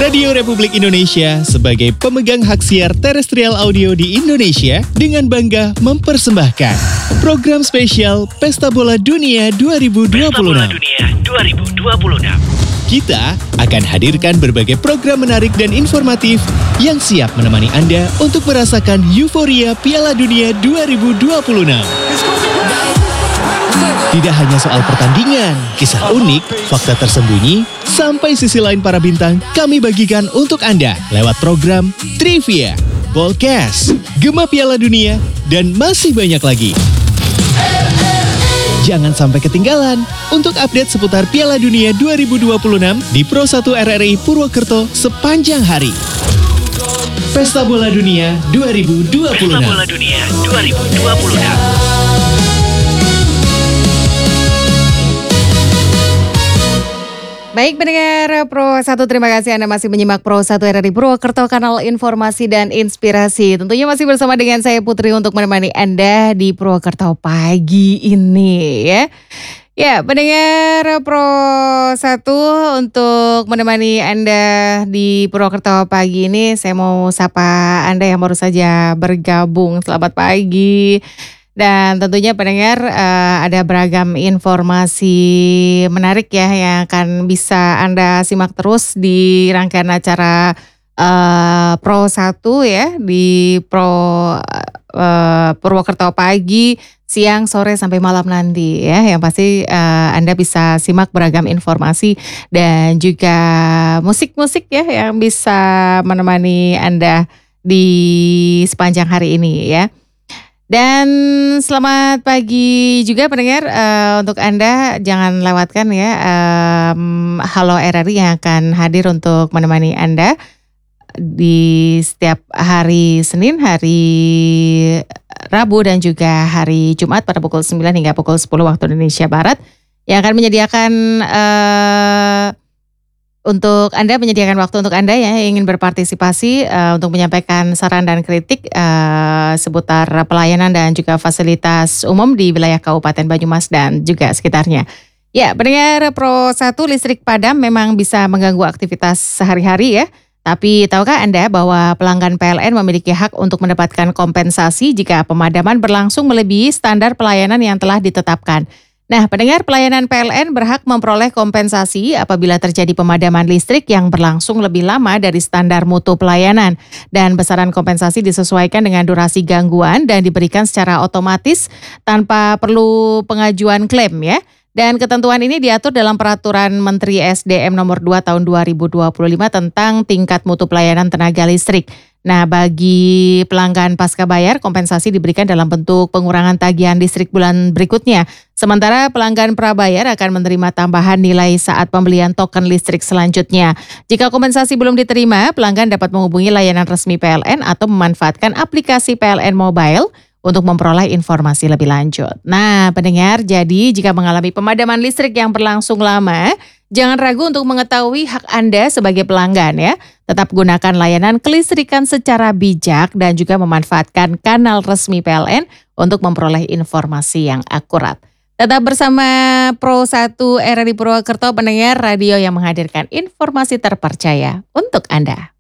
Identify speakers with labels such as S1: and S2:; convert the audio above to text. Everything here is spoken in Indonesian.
S1: Radio Republik Indonesia sebagai pemegang hak siar terestrial audio di Indonesia dengan bangga mempersembahkan program spesial Pesta Bola Dunia 2026.
S2: Pesta Bola Dunia 2026.
S1: Kita akan hadirkan berbagai program menarik dan informatif yang siap menemani Anda untuk merasakan euforia Piala Dunia 2026. Tidak hanya soal pertandingan, kisah unik, fakta tersembunyi, sampai sisi lain para bintang kami bagikan untuk Anda lewat program Trivia, Podcast, Gema Piala Dunia, dan masih banyak lagi. Jangan sampai ketinggalan untuk update seputar Piala Dunia 2026 di Pro 1 RRI Purwokerto sepanjang hari. Pesta Bola Dunia 2026.
S2: Pesta Bola Dunia 2026.
S3: Baik pendengar Pro 1, terima kasih Anda masih menyimak Pro 1 RRI Purwokerto, kanal informasi dan inspirasi. Tentunya masih bersama dengan saya Putri untuk menemani Anda di Purwokerto pagi ini ya. Ya pendengar Pro 1, untuk menemani Anda di Purwokerto pagi ini saya mau sapa Anda yang baru saja bergabung. Selamat pagi. Dan tentunya pendengar ada beragam informasi menarik ya yang akan bisa Anda simak terus di rangkaian acara Pro 1 ya di Purwokerto pagi, siang, sore sampai malam nanti ya. Yang pasti Anda bisa simak beragam informasi dan juga musik-musik ya yang bisa menemani Anda di sepanjang hari ini ya. Dan selamat pagi juga pendengar, untuk Anda jangan lewatkan ya Halo RRI yang akan hadir untuk menemani Anda di setiap hari Senin, hari Rabu dan juga hari Jumat pada pukul 9 hingga pukul 10 waktu Indonesia Barat yang akan menyediakan untuk Anda, menyediakan waktu untuk Anda ya yang ingin berpartisipasi untuk menyampaikan saran dan kritik seputar pelayanan dan juga fasilitas umum di wilayah Kabupaten Banyumas dan juga sekitarnya. Ya, pendengar Pro 1, listrik padam memang bisa mengganggu aktivitas sehari-hari ya. Tapi tahukah Anda bahwa pelanggan PLN memiliki hak untuk mendapatkan kompensasi jika pemadaman berlangsung melebihi standar pelayanan yang telah ditetapkan? Nah, pendengar, pelayanan PLN berhak memperoleh kompensasi apabila terjadi pemadaman listrik yang berlangsung lebih lama dari standar mutu pelayanan. Dan besaran kompensasi disesuaikan dengan durasi gangguan dan diberikan secara otomatis tanpa perlu pengajuan klaim ya. Dan ketentuan ini diatur dalam Peraturan Menteri SDM Nomor 2 Tahun 2025 tentang tingkat mutu pelayanan tenaga listrik. Nah, bagi pelanggan pasca bayar, kompensasi diberikan dalam bentuk pengurangan tagihan listrik bulan berikutnya. Sementara pelanggan prabayar akan menerima tambahan nilai saat pembelian token listrik selanjutnya. Jika kompensasi belum diterima, pelanggan dapat menghubungi layanan resmi PLN atau memanfaatkan aplikasi PLN Mobile untuk memperoleh informasi lebih lanjut. Nah, pendengar, jadi jika mengalami pemadaman listrik yang berlangsung lama, jangan ragu untuk mengetahui hak Anda sebagai pelanggan ya. Tetap gunakan layanan kelistrikan secara bijak dan juga memanfaatkan kanal resmi PLN untuk memperoleh informasi yang akurat. Tetap bersama Pro 1 RRI Purwokerto, pendengar radio yang menghadirkan informasi terpercaya untuk Anda.